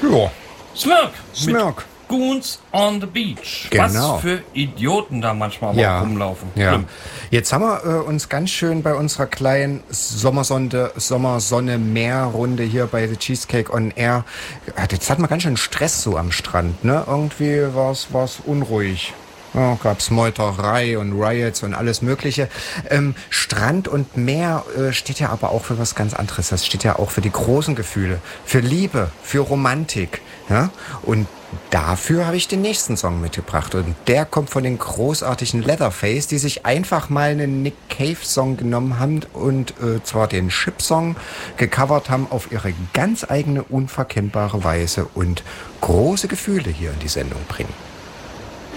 Ja. Smirk. Smirk. Goons on the Beach. Genau. Was für Idioten da manchmal Ja. rumlaufen. Ja. Schlimm. Jetzt haben wir uns ganz schön bei unserer kleinen Sommersonne-Meer-Runde hier bei The Cheesecake on Air. Jetzt hatten wir ganz schön Stress so am Strand, ne? Irgendwie war's unruhig. Ja, gab's Meuterei und Riots und alles Mögliche. Strand und Meer steht ja aber auch für was ganz anderes. Das steht ja auch für die großen Gefühle, für Liebe, für Romantik. Ja? Und dafür habe ich den nächsten Song mitgebracht. Und der kommt von den großartigen Leatherface, die sich einfach mal einen Nick Cave-Song genommen haben und zwar den Ship-Song gecovert haben auf ihre ganz eigene, unverkennbare Weise und große Gefühle hier in die Sendung bringen.